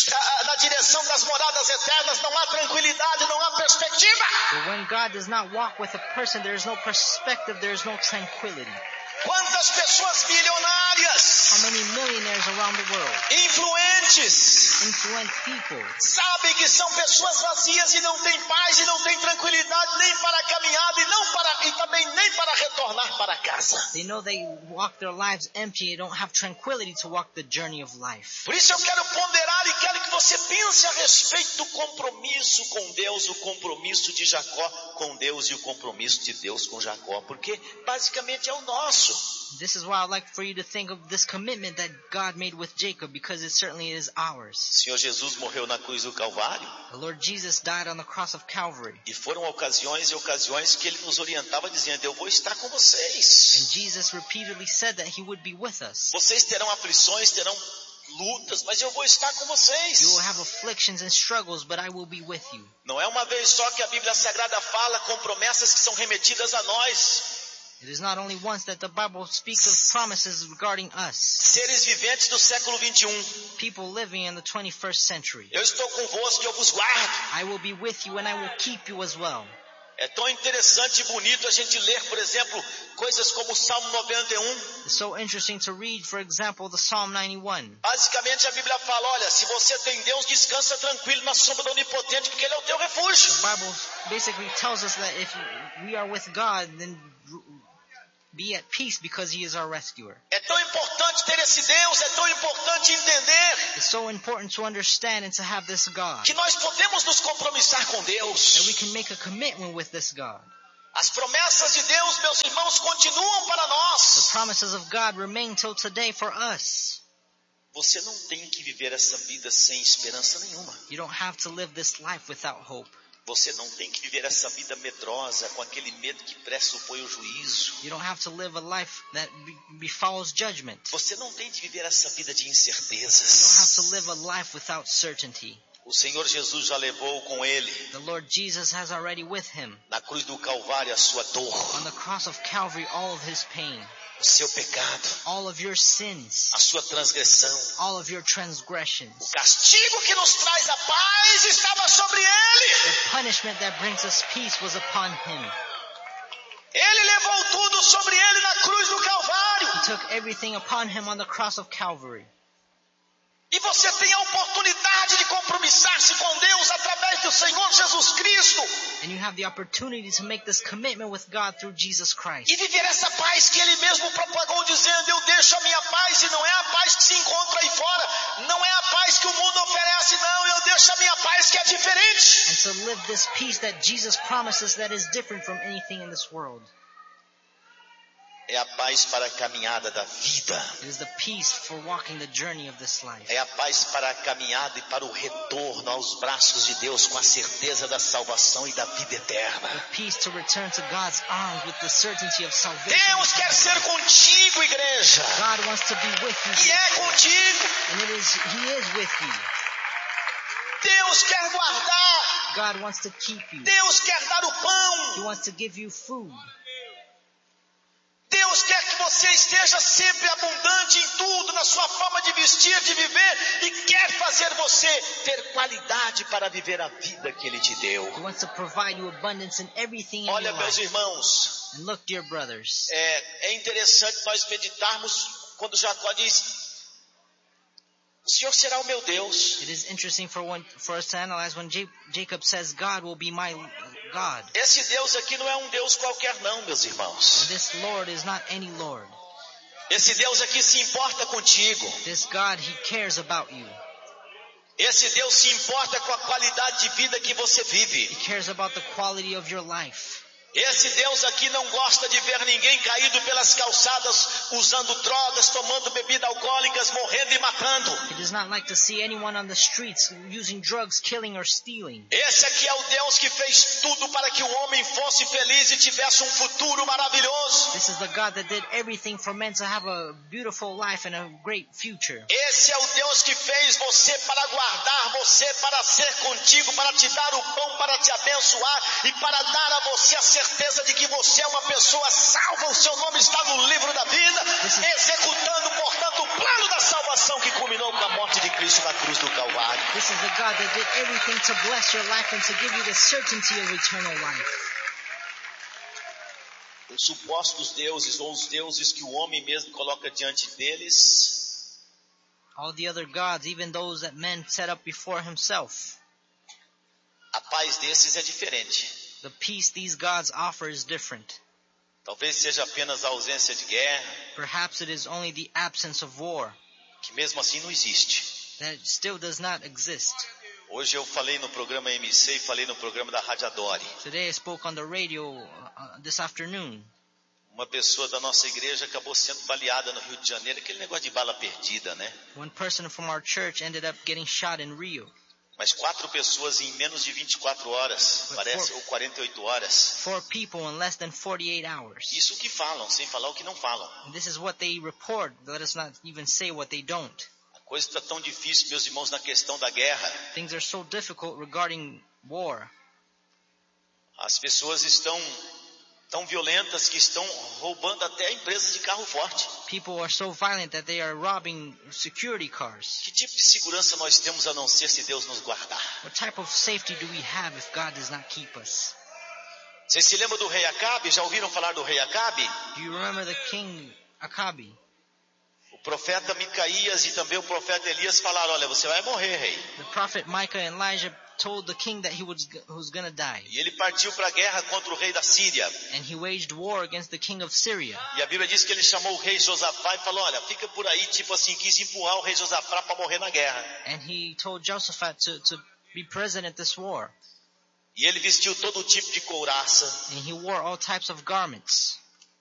na direção das moradas eternas, não há tranquilidade, não há perspectiva. but when God does not walk with a person, there is no perspective, there is no tranquility. Quantas pessoas milionárias, How many millionaires around the world, influentes, influent people, sabem que são pessoas vazias e não têm paz e não têm tranquilidade nem para a caminhada e também nem para retornar para casa. they know they walk their lives empty, they don't have tranquility to walk the journey of life. Por isso eu quero ponderar e quero que você pense a respeito do compromisso com Deus, o compromisso de Jacó com Deus e o compromisso de Deus com Jacó, porque basicamente é o nosso. This is why I'd like for you to think of this commitment that God made with Jacob, because it certainly is ours. O Senhor Jesus morreu na cruz do Calvário The Lord Jesus died on the cross of Calvary, e foram ocasiões e ocasiões que Ele nos orientava dizendo, eu vou estar com and vocês. Jesus repeatedly said that He would be with us. Vocês terão aflições, terão lutas, mas eu vou estar com vocês. You will have afflictions and struggles, but I will be with you. Não é uma vez só que a Bíblia Sagrada fala com promessas que são remetidas a nós. It is not only once that the Bible speaks of promises regarding us, Seres viventes do século 21. people living in the 21st century. Eu estou convosco e eu vos guardo. I will be with you and I will keep you as well. É tão interessante e bonito a gente ler, por exemplo, coisas como o Salmo 91. It's so interesting to read, for example, the Psalm 91. Basicamente a Bíblia fala, olha, se você tem Deus, descansa tranquilo na sombra do Onipotente, porque Ele é o teu refúgio. The Bible basically tells us that if we are with God, then be at peace because He is our rescuer. É tão importante ter esse Deus, é tão importante entender It's so important to understand and to have this God, que nós podemos nos compromissar com that we Deus. can make a commitment with this God. As promessas de Deus, meus irmãos, continuam para The nós. promises of God remain till today for us. Você não tem que viver essa vida sem esperança nenhuma. You don't have to live this life without hope. Você não tem que viver essa vida medrosa com aquele medo que pressupõe o juízo. You don't have to live a life that befalls judgment. Você não tem que viver essa vida de You don't have incertezas. to live a life without certainty. O Senhor Jesus já levou com Ele, The Lord Jesus has already with Him, na cruz do Calvário, a sua dor, on the cross of Calvary, all of His pain, o seu pecado, all of your sins, a sua transgressão. all of your O transgressions. castigo que nos traz a paz estava sobre Ele. The punishment that brings us peace was upon Him. Ele levou tudo sobre Ele na cruz do Calvário. He took everything upon Him on the cross of Calvary. E você tem a oportunidade de compromissar-se com Deus através do Senhor Jesus Cristo And you have the opportunity to make this commitment with God through Jesus Christ. e viver essa paz que Ele mesmo propagou, dizendo, eu deixo a minha paz, e não é a paz que se encontra aí fora, não é a paz que o mundo oferece, não, eu deixo a minha paz que é diferente. And to live this peace that Jesus promises that is different from anything in this world. É a paz para a caminhada da vida. It is the peace for walking the journey of this life. É a paz para a caminhada e para o retorno aos braços de Deus com a certeza da salvação e da vida eterna. The peace to return to God's arms with the certainty of salvation. Deus quer ser contigo, igreja. God wants to be with you. E é contigo. And He is with you. Deus quer guardar. God wants to keep you. Deus quer dar o He pão. wants to give you food. Deus quer que você esteja sempre abundante em tudo, na sua forma de vestir, de viver, e quer fazer você ter qualidade para viver a vida que Ele te deu. He wants to provide you abundance in everything in Olha, your meus life. irmãos, And look, dear brothers, é interessante nós meditarmos quando Jacó diz, o Senhor será o meu Deus. it is interesting for us to analyze when Jacob says, God will be my God. Esse Deus aqui não é um Deus qualquer não, meus irmãos. And this Lord is not any Lord. Esse Deus aqui se importa contigo. This God, He cares about you. Esse Deus se importa com a qualidade de vida que você He vive. cares about the quality of your life. Esse Deus aqui não gosta de ver ninguém caído pelas calçadas, usando drogas, tomando bebidas alcoólicas, morrendo e matando. He does not like to see anyone on the streets using drugs, killing, or stealing. Esse aqui é o Deus que fez tudo para que o homem fosse feliz e tivesse um futuro maravilhoso. This is the God that did everything for men to have a beautiful life and a great future. Esse é o Deus que fez você para guardar, você para ser contigo, para te dar o pão, para te abençoar e para dar a você a certeza de que você é uma pessoa salva. O seu nome está no livro da vida, executando, portanto, o plano da salvação que culminou com a morte de Cristo na cruz do Calvário. This is the God that did everything to bless your life and to give you the certainty of eternal life. Os supostos deuses, ou os deuses que o homem mesmo coloca diante deles, All the other gods, even those that men set up before himself. a paz desses é diferente. The peace these gods offer is different. Talvez seja apenas a ausência de guerra, Perhaps it is only the absence of war que mesmo assim não existe. that still does not exist. Hoje eu falei no programa MC e falei no programa da Rádio Adore. Today I spoke on the radio this afternoon. Uma pessoa da nossa igreja acabou sendo baleada no Rio de Janeiro, aquele negócio de bala perdida, né? One person from our church ended up getting shot in Rio. Mas 4 pessoas em menos de 24 horas, parece, ou 48 horas. 4 people in less than 48 hours. Isso que falam, sem falar o que não falam. And this is what they report. Let us not even say what they don't. A coisa está tão difícil, meus irmãos, na questão da guerra. Things are so difficult regarding war. As pessoas estão tão violentas que estão roubando até empresas de carro forte. People are so violent that they are robbing security cars. Que tipo de segurança nós temos a não ser se Deus nos guardar? What type of safety do we have if God does not keep us? Vocês se lembram do rei Acabe? Já ouviram falar do rei Acabe? Do you remember the king Acabe? O profeta Micaías e também o profeta Elias falaram, olha, você vai morrer, rei. The prophet Micah and Elijah told the king that he was going to die. E ele partiu para a guerra contra o rei da Síria. And he waged war against the king of Syria. E a Bíblia diz que ele chamou o rei Josafá e falou, olha, fica por aí, tipo assim, quis empurrar o rei Josafá para morrer na guerra. And he told Josaphat to be present at this war. E ele vestiu todo tipo de couraça. And he wore all types of garments.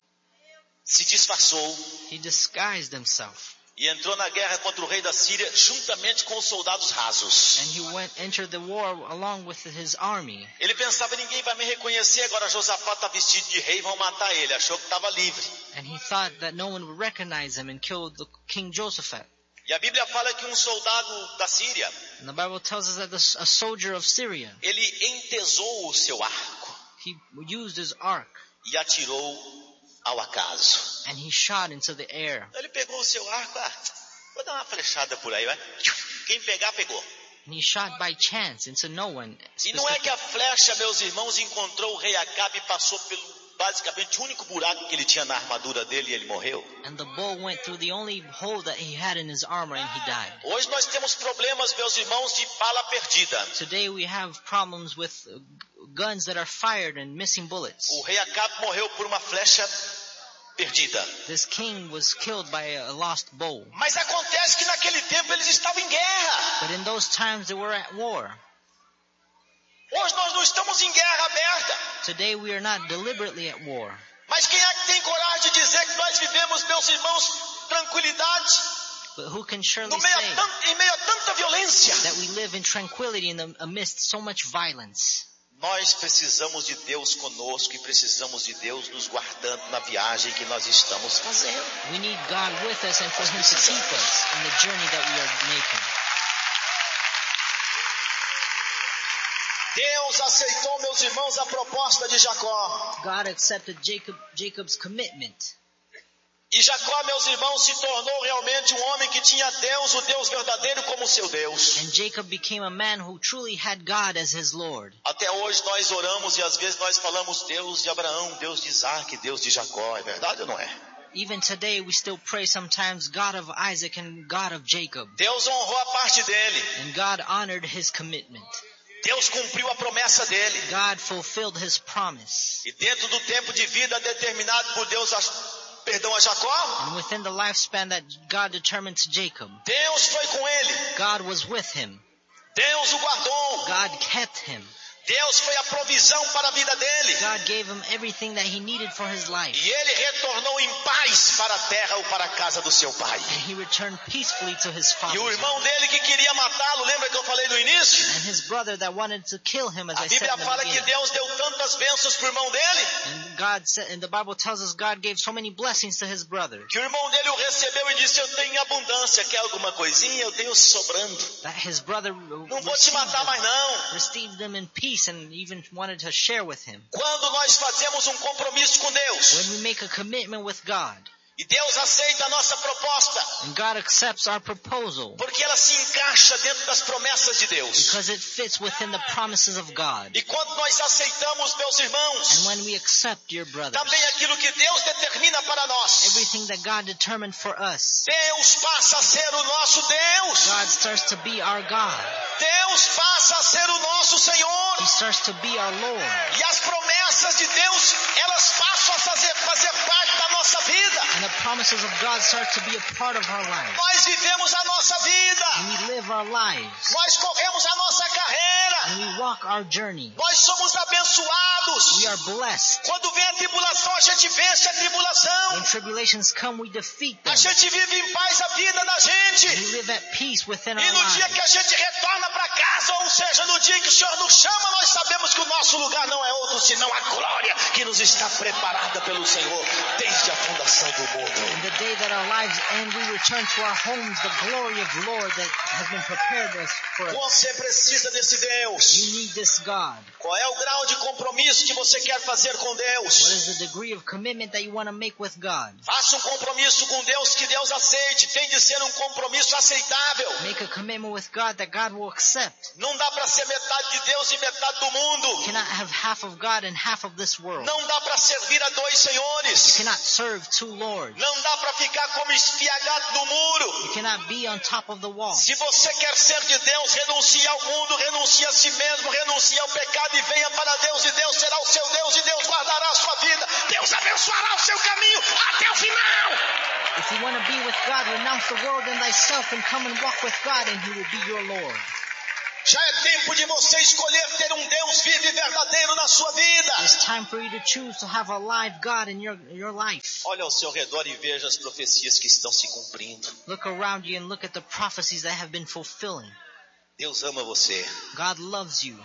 Se disfarçou. He disguised himself. E entrou na guerra contra o rei da Síria juntamente com os soldados rasos. And he entered the war along with his army. Ele pensava, ninguém vai me reconhecer, agora Josafá está vestido de rei, vão matar ele. Achou que estava livre. And he thought that no one would recognize him and kill the King Josaphat. E a Bíblia fala que um soldado da Síria, And the Bible tells us that a soldier of Syria, ele entesou o seu arco he used his ark e atirou ao acaso. and he shot into the air. Ele pegou o seu arco, vou dar uma flechada por aí, vai. Quem pegar, pegou. And he shot by chance into no one. E não é que a flecha, meus irmãos, encontrou o rei Acabe e passou pelo basicamente o único buraco que ele tinha na armadura dele e ele morreu. And the bow went through the only hole that he had in his armor and he died. Hoje nós temos problemas, meus irmãos, de bala perdida. Today we have problems with guns that are fired and missing bullets. O rei Acabe morreu por uma flecha perdida. This king was killed by a lost bow. Mas acontece que naquele tempo eles estavam em guerra. But in those times they were at war. Hoje nós não estamos em guerra aberta. Today we are not deliberately at war. Mas quem é que tem coragem de dizer que nós vivemos, meus irmãos, tranquilidade? But who can surely Em meio say a tanta violência? that we live in tranquility amidst so much violence? Nós precisamos de Deus conosco e precisamos de Deus nos guardando na viagem que nós estamos fazendo. We need God with us and for Him to keep us in the journey that we are making. Deus aceitou, meus irmãos, a proposta de Jacó. God accepted Jacob's commitment. E Jacó, meus irmãos, se tornou realmente um homem que tinha Deus, o Deus verdadeiro, como seu Deus. And Jacob became a man who truly had God as his Lord. Até hoje nós oramos e às vezes nós falamos Deus de Abraão, Deus de Isaac, Deus de Jacó. É verdade ou não é? Even today we still pray sometimes God of Isaac and God of Jacob. Deus honrou a parte dele. And God honored his commitment. Deus cumpriu a promessa dele. God fulfilled his promise. E dentro do tempo de vida determinado por Deus a Jacó, And within the lifespan that God determined to Jacob, Deus foi com ele. God was with him. Deus o guardou. God kept him. Deus foi a provisão para a vida dele. God gave him everything that he needed for his life. E ele retornou em paz para a terra ou para a casa do seu pai. And he returned peacefully to his E father's o irmão house. dele que queria matá-lo, lembra que eu falei no início? And his brother that wanted to kill him, as A I said Bíblia in the fala que beginning. Deus deu tantas bênçãos para o irmão dele, And God said, and the Bible tells us God gave so many blessings to his brother que o irmão dele o recebeu e disse, eu tenho em abundância, quer alguma coisinha? Eu tenho sobrando. that his brother Não vou te matar mais não. received them in peace and even wanted to share with him. Quando nós fazemos um compromisso com Deus, When we make a commitment with God, e Deus aceita a nossa proposta, and God accepts our proposal porque ela se encaixa dentro das promessas de Deus. because it fits within the promises of God. E quando nós aceitamos, meus irmãos, And when we accept, your brothers, também aquilo que Deus determina para nós, everything that God determined for us, Deus passa a ser o nosso Deus. God starts to be our God. Deus passa a ser o nosso Senhor. He starts to be our Lord. E as promessas de Deus, elas passam a fazer parte da nossa vida. And the promises of God start to be a part of our life. Nós vivemos a nossa vida. And we live our lives. Nós corremos a nossa carreira. And we walk our journey. Nós somos abençoados. We are blessed. Quando vem a tribulação, a gente vence a tribulação. When tribulations come, we defeat them. A gente vive em paz a vida da gente. We live at peace within our E no dia lives. que a gente retorna para casa, ou seja, no dia que o Senhor nos chama, nós sabemos que o nosso lugar não é outro senão a glória que nos está preparada pelo Senhor desde a fundação do mundo. In the day that our lives end, we return to our homes, the glory of the Lord that has been prepared for us. Você precisa desse Deus. You need this God. Qual é o grau de compromisso compromisso que você quer fazer com Deus. What is the degree of commitment that you want to make with God? Faça um compromisso com Deus que Deus aceite. Tem de ser um compromisso aceitável. Make a commitment with God that God will accept. Não dá para ser metade de Deus e metade do mundo. You cannot have half of God and half of this world. Não dá para servir a dois senhores. You cannot serve two lords. Não dá para ficar como espiagado no muro. You cannot be on top of the wall. Se você quer ser de Deus, renuncie ao mundo, renuncie a si mesmo, renuncie ao pecado e venha para Deus, e Deus será o seu Deus, e Deus guardará a sua vida. Deus abençoará o seu caminho até o final. If you want to be with God, renounce the world and thyself and come and walk with God, and He will be your Lord. Já é tempo de você escolher ter um Deus vivo e verdadeiro na sua vida. It's time for you to choose to have a live God in your life. Olha ao seu redor e veja as profecias que estão se cumprindo. Look around you and look at the prophecies that have been fulfilling. Deus ama você. God loves you.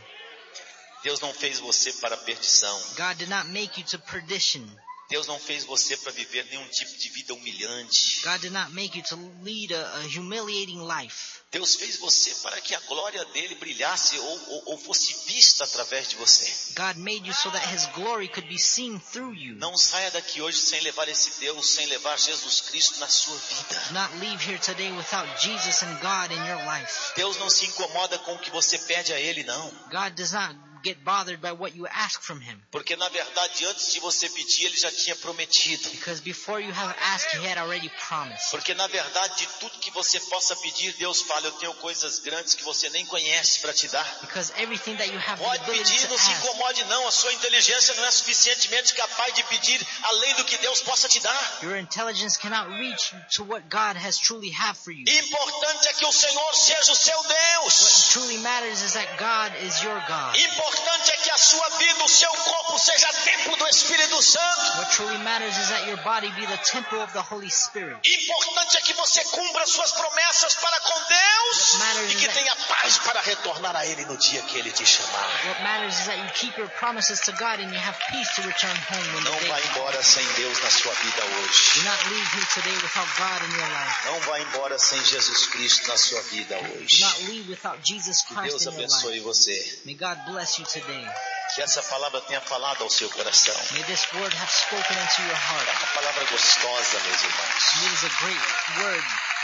Deus não fez você para a perdição. God did not make you to perdition. Deus não fez você para viver nenhum tipo de vida humilhante. God did not make you to lead a humiliating life. Deus fez você para que a glória dele brilhasse ou fosse vista através de você. God made you so that His glory could be seen through you. Não saia daqui hoje sem levar esse Deus, sem levar Jesus Cristo na sua vida. Do not leave here today without Jesus and God in your life. Deus não se incomoda com o que você pede a Ele, não. God does not get bothered by what you ask from Him. Porque na verdade, antes de você pedir, Ele já tinha prometido. Because before you have asked, He had already promised. Porque na verdade, de tudo que você possa pedir, Deus fala, eu tenho coisas grandes que você nem conhece para te dar. Because everything that you have the Pode ability pedir, to não se ask. incomode não. A sua inteligência não é suficientemente capaz de pedir além do que Deus possa te dar. Your intelligence cannot reach to what God has truly have for you. Importante é que o Senhor seja o seu Deus. What truly matters is that God is your God. Importante é que a sua vida, o seu corpo seja templo do Espírito Santo. What truly matters is that your body be the temple of the Holy Spirit. Importante é que você cumpra suas promessas para com Deus e que tenha paz para retornar a Ele no dia que Ele te chamar. What matters is that you keep your promises to God and you have peace to return home when Não the day vá embora sem Deus na sua vida Do hoje. not leave here today without God in your life. Não vá embora sem Jesus Cristo na sua vida Do hoje. not leave without Jesus Que Christ Deus in your abençoe life. você. May God bless you today. Que essa palavra tenha falado ao seu coração. May this word have spoken into your É heart. uma palavra gostosa, meus irmãos. And it is a great word.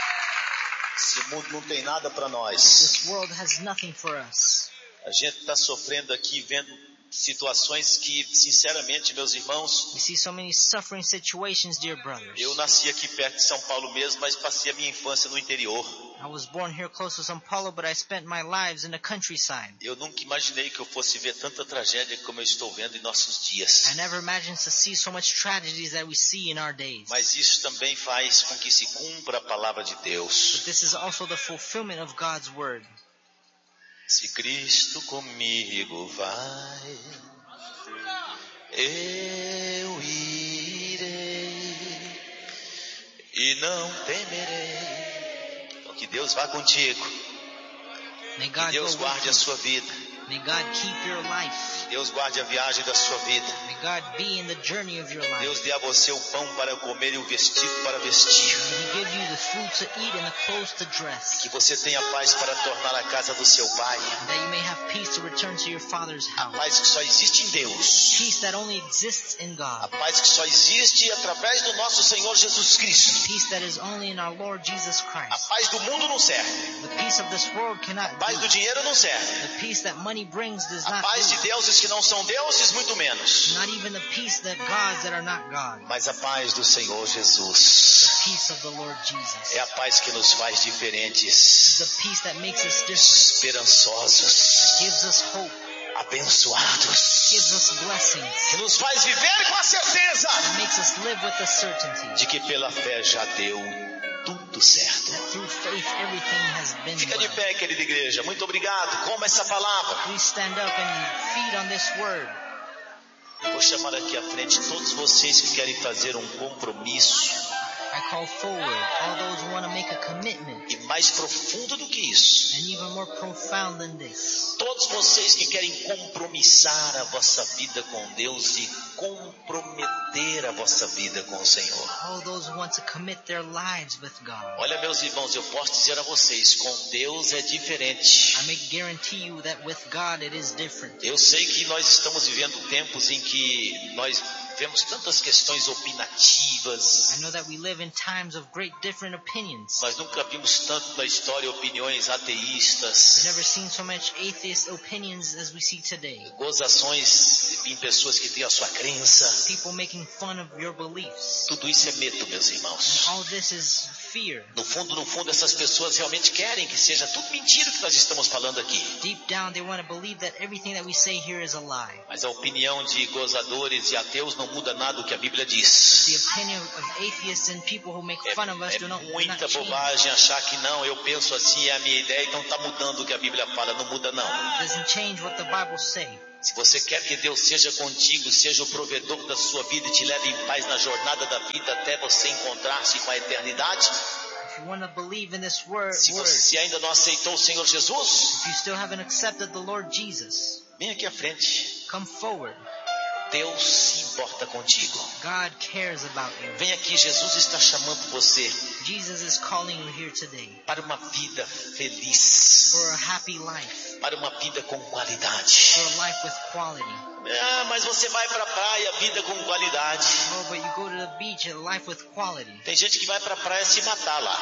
Esse mundo não tem nada para nós. This world has nothing for us. A gente está sofrendo aqui, vendo situações que, sinceramente, meus irmãos, We see so many suffering situations, dear brothers. eu nasci aqui perto de São Paulo mesmo, mas passei a minha infância no interior. I was born here close to São Paulo, but I spent my lives in the countryside. Eu nunca imaginei que eu fosse ver tanta tragédia como eu estou vendo em nossos dias. I never imagined to see so much tragedies that we see in our days. Mas isso também faz com que se cumpra a palavra de Deus. But this is also the fulfillment of God's word. Se Cristo comigo vai, eu irei e não temerei. Então que Deus vá contigo. May Que God Deus go guarde a with sua vida. you. May God keep your life. Deus guarde a viagem da sua vida. May God be in the journey of your life. Deus dê a você o pão para comer e o vestido para vestir. May He give you the food to eat and the clothes to dress. Que você tenha paz para tornar a casa do seu pai. And that you may have peace to return to your Father's A house. paz que só existe em Deus. Peace that only exists in A God. paz que só existe através do nosso Senhor Jesus Cristo. Peace that is only in our Lord Jesus A Christ. paz do mundo não serve. The peace of this world cannot A paz do do. dinheiro não serve. The peace that money brings does A not paz de do. deuses que não são deuses, muito menos. Not even the peace that gods that are not God. Mas a paz do Senhor The Jesus peace of the Lord Jesus. é a paz que nos faz diferentes, The peace that makes us different. esperançosos, Gives us hope. abençoados, Gives us blessings. que nos faz viver com a certeza It makes us live with the certainty. de que pela fé já deu tudo certo. Through faith everything has been Fica de well. pé, querida igreja. Muito obrigado. Coma essa palavra. Please stand up and feed on this word. Eu vou chamar aqui à frente todos vocês que querem fazer um compromisso I call forward all those who want to make a commitment. E mais profundo do que isso, And even more profound than this. todos vocês que querem compromissar a vossa vida com Deus e comprometer a vossa vida com o Senhor. All those who want to commit their lives with God. Olha, meus irmãos, eu posso dizer a vocês, com Deus é diferente. I may guarantee you that with God it is different. Eu sei que nós estamos vivendo tempos em que nós vemos tantas questões opinativas. I know that we live in times of great different opinions. Nós nunca vimos tanto na história opiniões ateístas, We've never seen so much atheist opinions as we see today. gozações em pessoas que têm a sua crença. People making fun of your beliefs. Tudo isso é medo, meus irmãos. All this is fear. No fundo, essas pessoas realmente querem que seja tudo mentira o que nós estamos falando aqui. Deep down they want to believe that everything that we say here is a lie. Mas a opinião de gozadores e ateus não muda nada do que a Bíblia The diz. opinion of atheists and people who make fun of us É do not muita change. bobagem achar que não, eu penso assim, é a minha ideia, então está mudando o que a Bíblia fala. Não muda não. It doesn't change what the Bible say. Se você quer que Deus seja contigo, seja o provedor da sua vida e te leve em paz na jornada da vida até você encontrar-se com a eternidade, If you want to believe in this word, se você ainda não aceitou o Senhor Jesus, if you still haven't accepted the Lord Jesus, vem aqui à frente. come forward. Deus se importa contigo. God cares about you. Vem aqui, Jesus está chamando você Jesus is calling you here today para uma vida feliz, for a happy life, para uma vida com qualidade. for a life with quality. Ah, mas você vai para a praia, vida com qualidade. Oh, but you go to the beach, a life with quality. Tem gente que vai para a praia se matar lá.